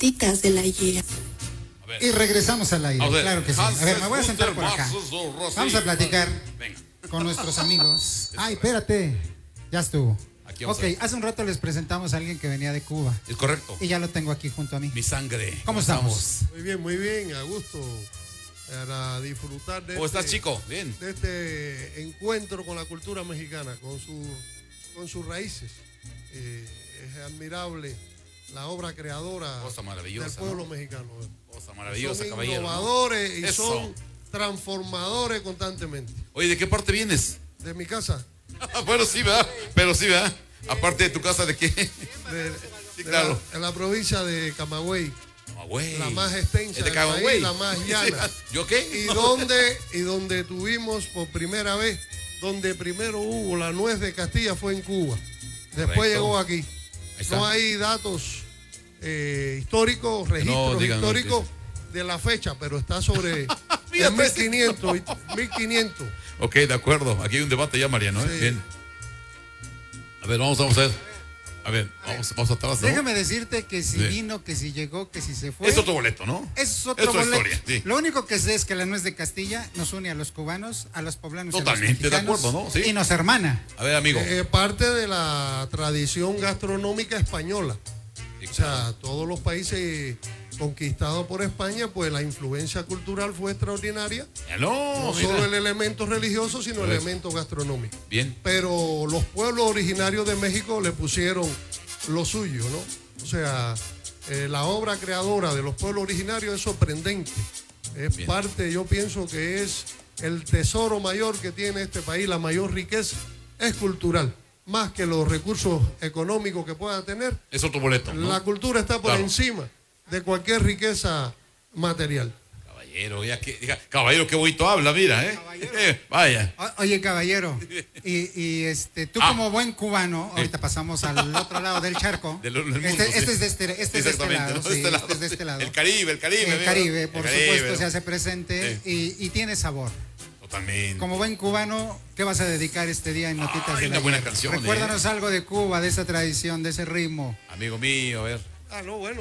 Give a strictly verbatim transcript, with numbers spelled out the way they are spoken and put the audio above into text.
Notitas del ayer. Y regresamos al aire, ver, claro que sí. A ver, me voy a sentar por acá. Vamos a platicar Venga. con nuestros amigos. Ay, espérate. Ya estuvo. Aquí vamos Ok, a ver. hace un rato les presentamos a alguien que venía de Cuba. Es correcto. Y ya lo tengo aquí junto a mí. Mi sangre. ¿Cómo estamos? Muy bien, muy bien, a gusto. Para disfrutar de ¿Cómo este, estás, chico? Bien. de este encuentro con la cultura mexicana, con, su, con sus raíces. Eh, es admirable la obra creadora Cosa maravillosa, del pueblo ¿no? mejano. Cosa maravillosa, Son caballero, ¿no? innovadores y Eso. son transformadores constantemente. Oye, ¿de qué parte vienes? De mi casa, Bueno, sí, ¿verdad? Pero sí, ¿verdad? Aparte de tu casa, ¿de qué? de, Sí, de claro. la, en la provincia de Camagüey, Ah, güey. la más extensa ¿Es de del Camagüey? país, la más llana. ¿Yo qué? Y donde, y donde tuvimos por primera vez, donde primero hubo la nuez de Castilla fue en Cuba. Después Correcto. llegó aquí. Ahí está. No hay datos eh, históricos, registros digan, no, históricos de la fecha, pero está sobre Mira, en mil quinientos, y- mil quinientos. Ok, de acuerdo. Aquí hay un debate ya, Mariano, ¿eh? Sí. Bien. A ver, vamos, vamos a ver. A ver, vamos, vamos atrás, ¿no? Déjame decirte que si Sí. vino, que si llegó, que si se fue. Es otro boleto, ¿no? Es otro Es otra boleto. historia, sí. Lo único que sé es que la nuez de Castilla nos une a los cubanos, a los poblanos, Totalmente a los de mexicanos, acuerdo, ¿no? Sí. Y nos hermana. A ver, amigo. Eh, parte de la tradición gastronómica española. O sea, todos los países conquistados por España, pues la influencia cultural fue extraordinaria. Ya no, No mira. solo el elemento religioso, sino el Pues. elemento gastronómico. Bien. Pero los pueblos originarios de México le pusieron lo suyo, ¿no? O sea, eh, la obra creadora de los pueblos originarios es sorprendente. Es Bien. parte, yo pienso que es el tesoro mayor que tiene este país, la mayor riqueza es cultural, más que los recursos económicos que pueda tener. Es otro boleto, ¿no? La cultura está por Claro. encima de cualquier riqueza material. Caballero, ya que, diga, caballero, qué bonito habla, mira, ¿eh? Eh, vaya. O- Oye, caballero, y, y este, tú Ah. como buen cubano, ahorita pasamos al otro lado del charco. Del- del mundo, este, sí. este es de este, este es de este Exactamente, lado, ¿no? sí, De este lado. este es de este lado. El Caribe, el Caribe. El amigo. Caribe, El por Caribe, supuesto, ¿no? se hace presente y, y tiene sabor. Totalmente. Como buen cubano, ¿qué vas a dedicar este día en Notitas Ay, del una buena Ayer? canción, Recuérdanos ¿eh? algo de Cuba, de esa tradición, de ese ritmo. Amigo mío, a ver. Ah, no, bueno.